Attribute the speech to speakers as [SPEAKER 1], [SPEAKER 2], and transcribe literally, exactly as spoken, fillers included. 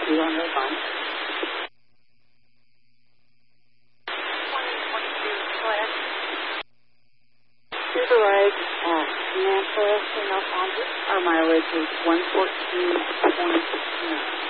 [SPEAKER 1] you on the line?
[SPEAKER 2] twenty twenty-two, go ahead.
[SPEAKER 1] Cedar Lake at Nampa, Los Angeles. Our mileage is one fourteen point nine.